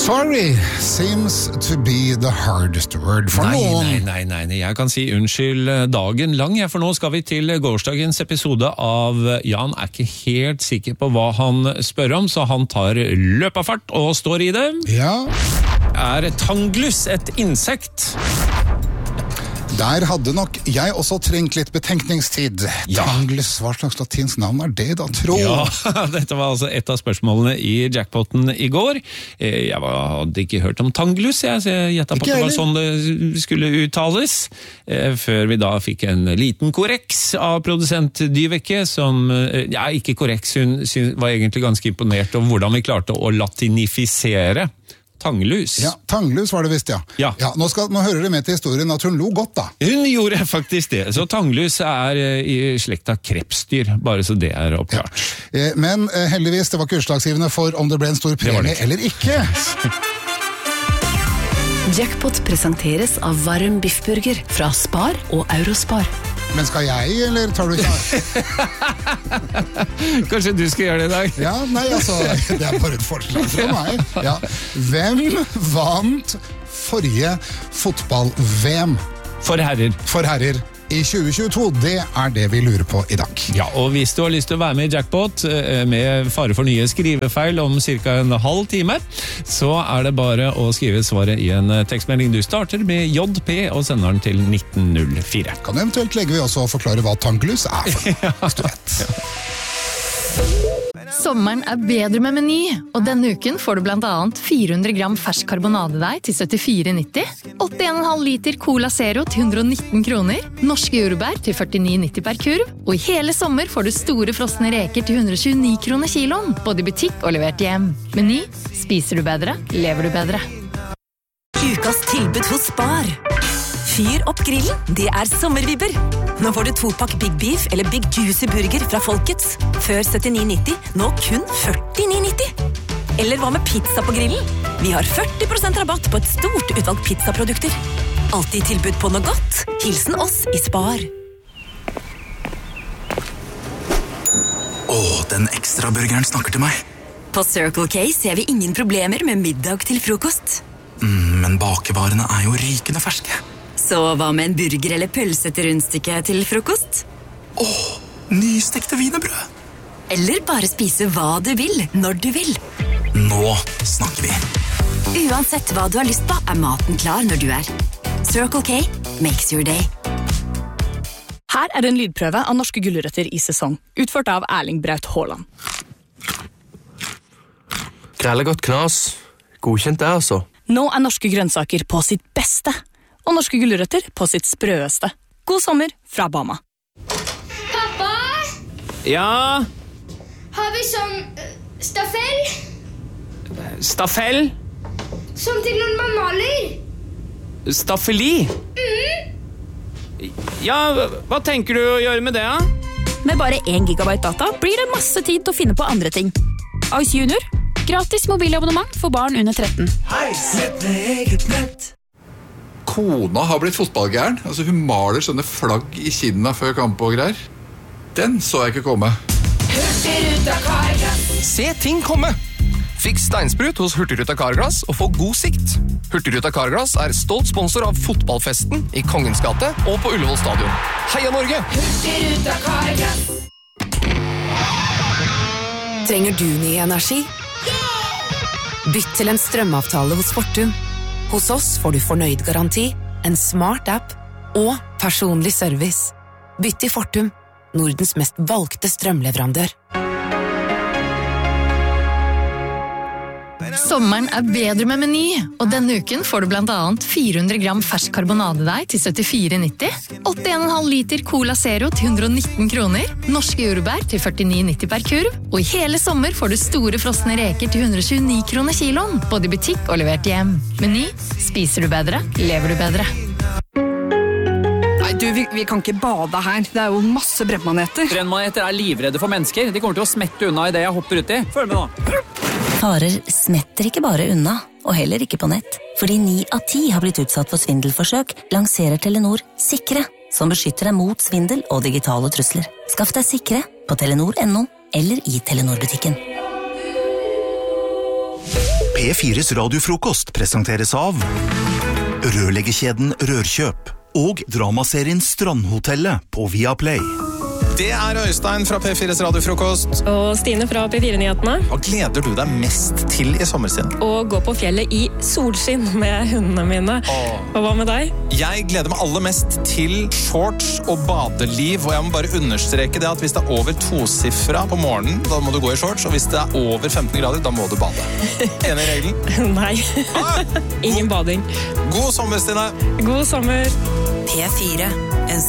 Sorry seems to be the hardest word for noen. Nei, jeg kan si unnskyld dagen lang, for nå skal vi til gårsdagens episode av Jan er ikke helt sikker på hva han spør om, så han tar løpefart og står i det. Ja. Er tanglus et insekt? Der hadde nok jeg også trengt litt betenkningstid. Ja. Tanglus, hva slags latinsk navn er det da, tro? Ja, dette var altså et av spørsmålene i jackpoten i går. Jeg hadde ikke hørt om tanglus, så jeg gjettet på at det var sånn det skulle uttales. Før vi da fikk en liten korreks av produsent Dyveke, som, ikke korreks, hun var egentlig ganske imponert over hvordan vi klarte å latinifisere tanglus. Ja, tanglus var det visst, ja. Ja. Nå hører det med til historien at hun lo godt, da. Hun gjorde faktisk det. Så tanglus er i slekta krepsdyr, bare så det er oppklart. Ja. Men heldigvis, det var ikke utslagsgivende for om det ble en stor premie eller ikke. Jackpot presenteres av varm biffburger fra Spar og Eurospar. Men skal jeg, eller tar du ikke? Kanskje du skal gjøre det i dag? Ja, nei, altså, det er bare et forslag fra meg. Ja. Hvem vant forrige fotball-VM? For herrer. For herrer. I 2022, det er det vi lurer på i dag. Ja, og hvis du har lyst til å være med i Jackpot med fare for nye skrivefeil om cirka en halv time, så er det bare å skrive svaret i en tekstmelding. Du starter med JP og sender den til 1904. Kan eventuelt legge vi også forklare hva tanglus er for, hvis du vet. Sommeren er bedre med Meny, og denne uken får du blant annet 400 gram fersk karbonadedeig til 74,90, 81,5 liter Cola Zero til 119 kroner, norske jordbær til 49,90 per kurv, og i hele sommer får du store frosne reker til 129 kroner kiloen, både i butikk og levert hjem. Meny, spiser du bedre, lever du bedre. Ukas tilbud hos Spar. Fyr opp grillen, det er sommervibber. Nå får du 2-pakk Big Beef eller Big Juicy Burger fra Folkets. Før 79,90, nå kun 49,90. Eller hva med pizza på grillen? Vi har 40% rabatt på et stort utvalg pizzaprodukter. Alltid tilbud på noe godt. Hilsen oss i Spar. Den ekstra burgeren snakker til meg. På Circle K ser vi ingen problemer med middag til frokost. Men bakevarene er jo rykende ferske. Så hva med en burger eller pølse til rundstykke til frokost? Nystekte wienerbrød. Eller bare spise hva du vil, når du vil. Nå snakker vi. Uansett hva du har lyst på, er maten klar når du er. Circle K makes your day. Her er en lydprøve av norske gulrøtter i sesong, utført av Erling Braut Haaland. Grellegodt knas. Godkjent det, altså. Nå er norske grønnsaker på sitt beste, og norske gulrøtter på sitt sprøeste. God sommer fra Bama. Pappa? Ja? Har vi sånn staffell? Staffell? Som til når man maler? Staffeli? Ja, hva tenker du å gjøre med det, da? Med bare 1 gigabyte data blir det masse tid til å finne på andre ting. Ice Junior. Gratis mobilabonnement for barn under 13. Hei, sett med eget nett. Kona har blitt fotballgæren. Altså, hun maler sånne flagg i kinna før kamp og greier. Den så jeg ikke komme. Hurtigruta Carglass. Se ting komme! Fiks steinsprut hos Hurtigruta Carglass og få god sikt. Hurtigruta Carglass er stolt sponsor av fotballfesten i Kongens gate og på Ullevål stadion. Heia Norge! Hurtigruta Carglass. Trenger du ny energi? Bytt til en strømavtale hos Fortum. Hos oss får du fornøyd garanti, en smart app og personlig service. Bytt til Fortum, Nordens mest valgte strømleverandør. Sommeren er bedre med Meny, og denne uken får du blant annet 400 gram fersk karbonadedeig til 74,90, 81,5 liter Cola Zero til 119 kroner, norske jordbær til 49,90 per kurv, og i hele sommer får du store frosne reker til 129 kroner kiloen, både i butikk og levert hjem. Meny, spiser du bedre, lever du bedre. Nei, du, vi kan ikke bade her. Det er jo masse brennmaneter. Brennmaneter er livredde for mennesker. De kommer til å smette unna i det jeg hopper uti. Følg med nå. Farer smetter ikke bare unna, og heller ikke på nett. Fordi 9 av 10 har blitt utsatt for svindelforsøk, lanserer Telenor Sikre, som beskytter deg mot svindel og digitale trusler. Skaff deg Sikre på telenor.no eller i Telenor-butikken. P4s radiofrokost presenteres av rørleggerkjeden Rørkjøp og dramaserien Strandhotellet på Viaplay. Det Øystein fra P4s radiofrokost. Og Stine fra P4-nyhetene. Hva gleder du deg mest til I sommerstid? Å gå på fjellet I solskinn med hundene mine. Og hva med deg? Jeg gleder meg aller mest til shorts og badeliv. Og jeg må bare understreke det at hvis det over 2-sifra på morgenen, da må du gå I shorts. Og hvis det over 15 grader, da må du bade. Enig I regelen? Nei. Ingen bading. God sommer, Stine. God sommer. P4.